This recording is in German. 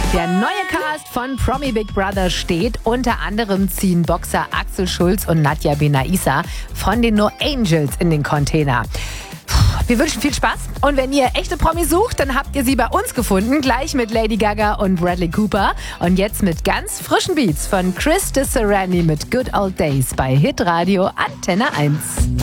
Der neue Cast von Promi Big Brother steht. Unter anderem ziehen Boxer Axel Schulz und Nadja Benaissa von den No Angels in den Container. Wir wünschen viel Spaß und wenn ihr echte Promis sucht, dann habt ihr sie bei uns gefunden, gleich mit Lady Gaga und Bradley Cooper und jetzt mit ganz frischen Beats von Chris de Serrani mit Good Old Days bei Hitradio Antenne 1.